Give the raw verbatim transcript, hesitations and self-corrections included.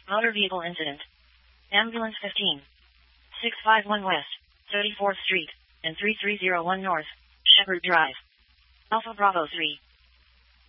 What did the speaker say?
Motor vehicle incident. Ambulance fifteen. six five one West, thirty-fourth Street, and three three zero one North, Shepherd Drive. Alpha Bravo three.